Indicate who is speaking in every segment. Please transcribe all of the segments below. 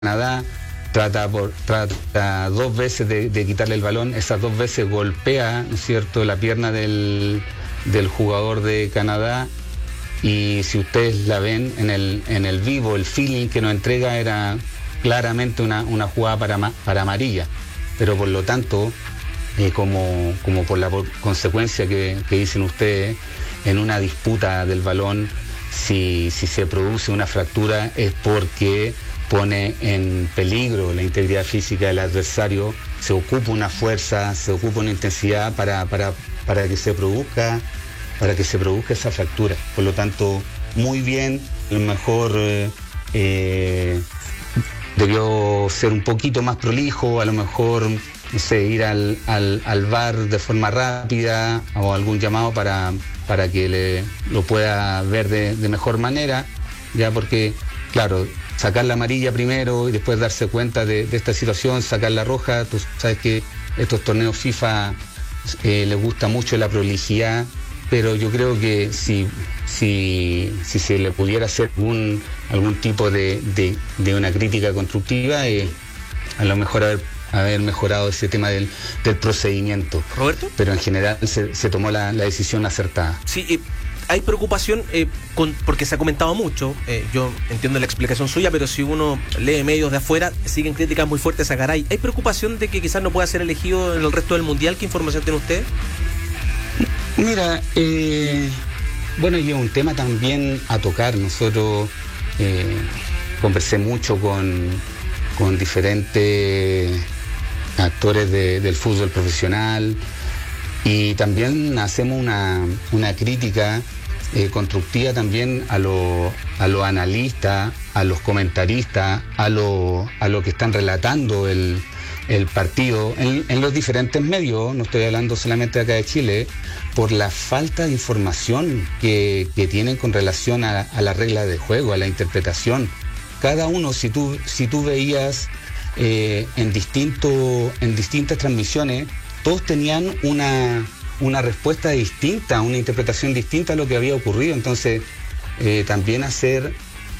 Speaker 1: Canadá, trata 2 veces de quitarle el balón, esas 2 veces golpea, ¿no es cierto?, la pierna del jugador de Canadá, y si ustedes la ven en el vivo, el feeling que nos entrega era claramente una jugada para amarilla, pero por lo tanto, como por la consecuencia que dicen ustedes, en una disputa del balón, si se produce una fractura es porque pone en peligro la integridad física del adversario, se ocupa una fuerza, se ocupa una intensidad para que se produzca esa fractura. Por lo tanto, muy bien, a lo mejor debió ser un poquito más prolijo, a lo mejor, no sé, ir al VAR de forma rápida o algún llamado para que lo pueda ver de mejor manera, ya, porque, claro, sacar la amarilla primero y después darse cuenta de esta situación, sacar la roja. Tú sabes que estos torneos FIFA les gusta mucho la prolijidad, pero yo creo que si se le pudiera hacer algún tipo de una crítica constructiva, a lo mejor haber mejorado ese tema del procedimiento.
Speaker 2: ¿Roberto?
Speaker 1: Pero en general se tomó la decisión acertada.
Speaker 2: Sí, hay preocupación porque se ha comentado mucho, yo entiendo la explicación suya, pero si uno lee medios de afuera, siguen críticas muy fuertes a Garay. ¿Hay preocupación de que quizás no pueda ser elegido en el resto del Mundial? ¿Qué información tiene usted?
Speaker 1: Mira, bueno, y es un tema también a tocar. Nosotros conversé mucho con diferentes actores del fútbol profesional, y también hacemos una crítica constructiva también a los analistas, a los comentaristas, a lo que están relatando el partido en los diferentes medios. No estoy hablando solamente acá de Chile, por la falta de información que tienen con relación a la regla de juego, a la interpretación. Cada uno, si tú veías en distintas transmisiones, todos tenían una respuesta distinta, una interpretación distinta a lo que había ocurrido. Entonces, también hacer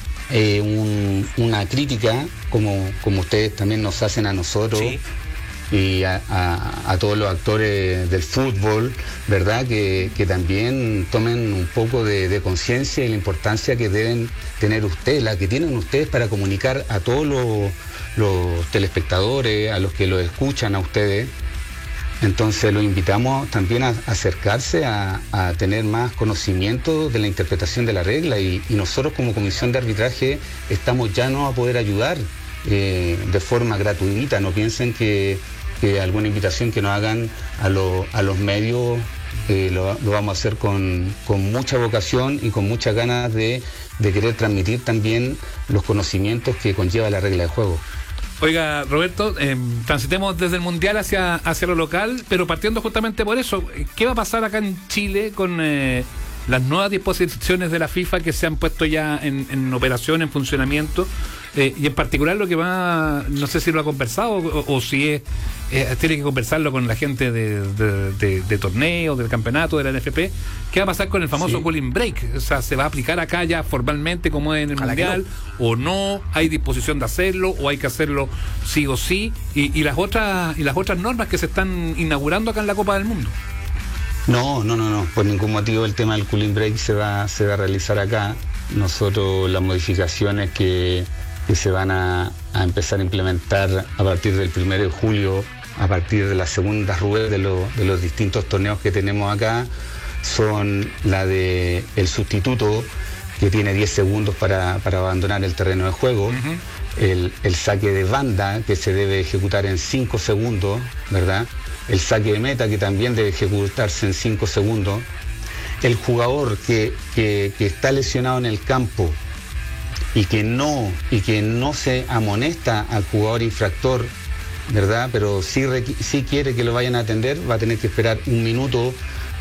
Speaker 1: una crítica, como ustedes también nos hacen a nosotros, sí, y a todos los actores del fútbol, ¿verdad? Que también tomen un poco de conciencia y la importancia que deben tener ustedes, la que tienen ustedes para comunicar a todos los telespectadores, a los que los escuchan a ustedes. Entonces los invitamos también a acercarse a tener más conocimiento de la interpretación de la regla, y nosotros como comisión de arbitraje estamos llanos a poder ayudar de forma gratuita. No piensen que alguna invitación que nos hagan a los medios lo vamos a hacer con mucha vocación y con muchas ganas de querer transmitir también los conocimientos que conlleva la regla de juego.
Speaker 3: Oiga, Roberto, transitemos desde el Mundial hacia lo local, pero partiendo justamente por eso, ¿qué va a pasar acá en Chile con las nuevas disposiciones de la FIFA que se han puesto ya en operación, en funcionamiento? Y en particular lo que va, no sé si lo ha conversado o si tiene que conversarlo con la gente de torneo, del campeonato, de la NFP. ¿Qué va a pasar con el famoso cooling break? O sea, ¿se va a aplicar acá ya formalmente como es en el Mundial? No. ¿O no? ¿Hay disposición de hacerlo? ¿O hay que hacerlo sí o sí? Y las otras normas que se están inaugurando acá en la Copa del Mundo.
Speaker 1: No. Por ningún motivo el tema del cooling break se va a realizar acá. Nosotros las modificaciones que se van a empezar a implementar a partir del 1 de julio, a partir de las segundas ruedas de los distintos torneos que tenemos acá, son la de el sustituto, que tiene 10 segundos para abandonar el terreno de juego, el saque de banda, que se debe ejecutar en 5 segundos, ¿verdad? El saque de meta, que también debe ejecutarse en 5 segundos. El jugador que está lesionado en el campo y que no se amonesta al jugador infractor, ¿verdad? Pero sí quiere que lo vayan a atender, va a tener que esperar 1 minuto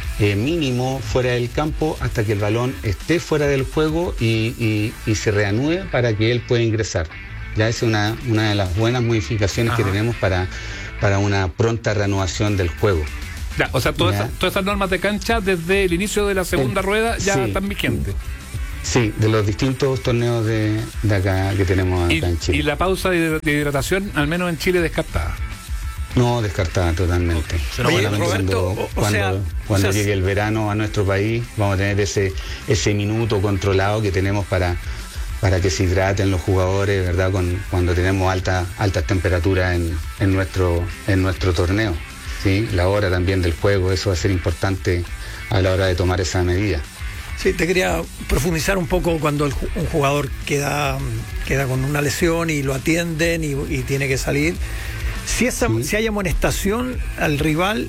Speaker 1: mínimo fuera del campo hasta que el balón esté fuera del juego y se reanude para que él pueda ingresar. Ya es una de las buenas modificaciones que tenemos para una pronta reanudación del juego.
Speaker 3: Ya, o sea, todas esas normas de cancha desde el inicio de la segunda rueda ya están vigentes.
Speaker 1: Sí, de los distintos torneos de acá que tenemos acá en Chile.
Speaker 3: ¿Y la pausa de hidratación, al menos en Chile, descartada?
Speaker 1: No, descartada totalmente.
Speaker 4: Oye, Roberto,
Speaker 1: cuando llegue el verano a nuestro país, vamos a tener ese minuto controlado que tenemos para que se hidraten los jugadores, ¿verdad? Cuando tenemos altas temperaturas en nuestro torneo, ¿sí? La hora también del juego, eso va a ser importante a la hora de tomar esa medida.
Speaker 4: Sí, te quería profundizar un poco cuando un jugador queda con una lesión y lo atienden y tiene que salir. Si hay amonestación al rival,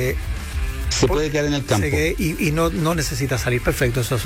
Speaker 1: se puede quedar en el campo
Speaker 4: y no necesita salir. Perfecto, eso es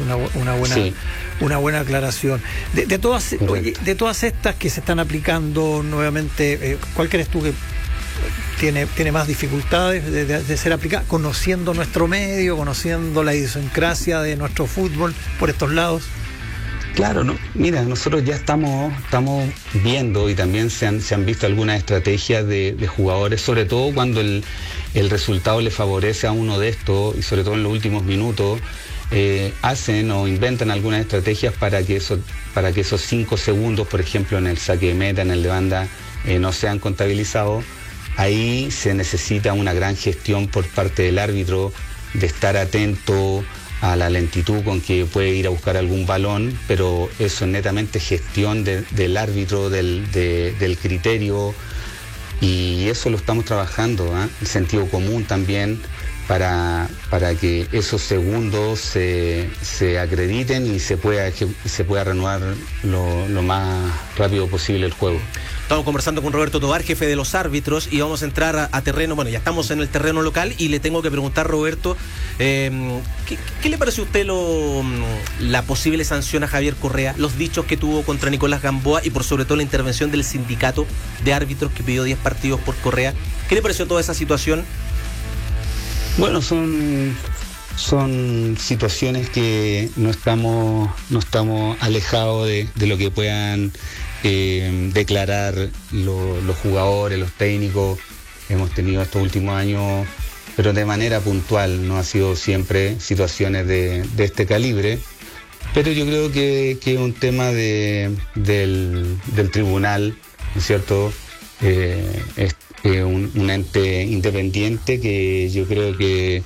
Speaker 4: una buena aclaración. De todas estas que se están aplicando nuevamente, ¿cuál crees tú que tiene más dificultades de ser aplicada, conociendo nuestro medio, conociendo la idiosincrasia de nuestro fútbol por estos lados?
Speaker 1: Claro, no, mira, nosotros ya estamos viendo y también se han visto algunas estrategias de jugadores, sobre todo cuando el resultado le favorece a uno de estos y sobre todo en los últimos minutos, hacen o inventan algunas estrategias para que esos 5 segundos, por ejemplo, en el saque de meta, en el de banda, no sean contabilizados. Ahí se necesita una gran gestión por parte del árbitro, de estar atento a la lentitud con que puede ir a buscar algún balón, pero eso es netamente gestión del árbitro, del criterio, y eso lo estamos trabajando, ¿eh? El sentido común también, para que esos segundos se acrediten y se pueda reanudar lo más rápido posible el juego.
Speaker 2: Estamos conversando con Roberto Tovar, jefe de los árbitros, y vamos a entrar a terreno. Bueno, ya estamos en el terreno local y le tengo que preguntar, Roberto, ¿qué le pareció a usted la posible sanción a Javier Correa, los dichos que tuvo contra Nicolás Gamboa y por sobre todo la intervención del sindicato de árbitros que pidió 10 partidos por Correa? ¿Qué le pareció toda esa situación?
Speaker 1: Bueno, son situaciones que no estamos alejados de lo que puedan declarar los jugadores, los técnicos. Hemos tenido estos últimos años, pero de manera puntual, no ha sido siempre situaciones de este calibre, pero yo creo que es un tema del tribunal, ¿no es cierto? Es un ente independiente que yo creo que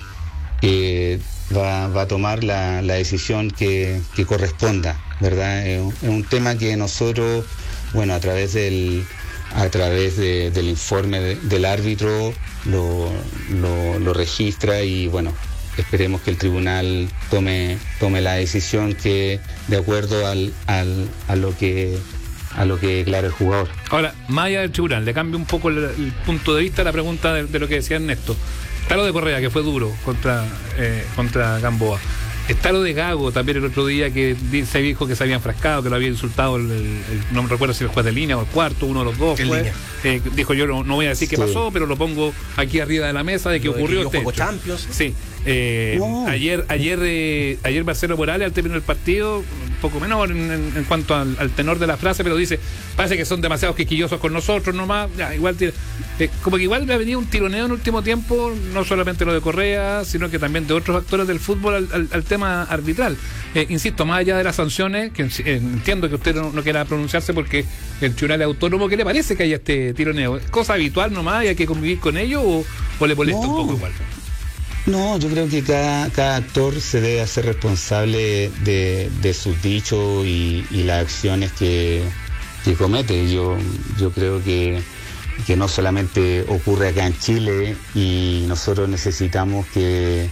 Speaker 1: va a tomar la decisión que corresponda, ¿verdad? Es un tema que nosotros, bueno, a través del informe del árbitro lo registra y bueno, esperemos que el tribunal tome la decisión que de acuerdo a lo que declara el jugador.
Speaker 3: Ahora, más allá del tribunal, le cambio un poco el punto de vista a la pregunta de lo que decía Ernesto. Está lo de Correa, que fue duro contra Gamboa. Está lo de Gago también el otro día, que se dijo que se había enfrascado, que lo había insultado no me recuerdo si el juez de línea o el cuarto, uno de los dos fue. Dijo, yo no voy a decir qué pasó, pero lo pongo aquí arriba de la mesa de que ocurrió este hecho.
Speaker 2: Champions.
Speaker 3: Sí. Ayer Marcelo Morales, al término del partido, un poco menor en cuanto al tenor de la frase, pero dice, parece que son demasiados quisquillosos con nosotros nomás, ya, igual como que igual me ha venido un tironeo en el último tiempo, no solamente lo de Correa, sino que también de otros actores del fútbol al tema arbitral. Insisto, más allá de las sanciones, que entiendo que usted no quiera pronunciarse porque el tribunal es autónomo, ¿qué le parece que haya este tironeo? ¿Es cosa habitual nomás y hay que convivir con ello o le molesta un poco igual?
Speaker 1: No, yo creo que cada actor se debe hacer responsable de sus dichos y las acciones que comete. Yo creo que no solamente ocurre acá en Chile y nosotros necesitamos que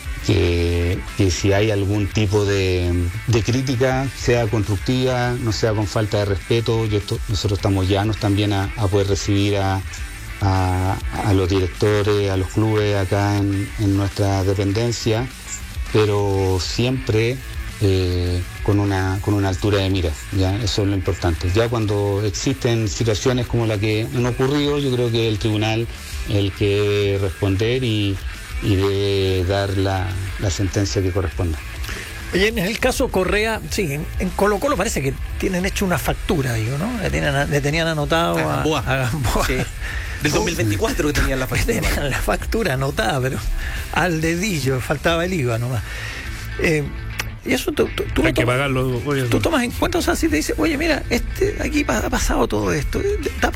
Speaker 1: si hay algún tipo de crítica sea constructiva, no sea con falta de respeto. Nosotros estamos llanos también a poder recibir a los directores, a los clubes acá en nuestra dependencia, pero siempre con una altura de mira, ¿ya? Eso es lo importante. Ya cuando existen situaciones como la que han ocurrido, yo creo que el tribunal es el que debe responder y debe dar la sentencia que corresponda.
Speaker 4: Oye, en el caso Correa, sí, en Colo-Colo parece que tienen hecho una factura, digo, ¿no? Le tenían anotado a Gamboa.
Speaker 2: Sí. Del 2024 que tenían la factura.
Speaker 4: Tenían la factura anotada, pero al dedillo, faltaba el IVA nomás. Y eso tú
Speaker 3: hay que pagarlo.
Speaker 4: Tú tomas en cuenta, o sea, si te dice, oye, mira, aquí ha pasado todo esto,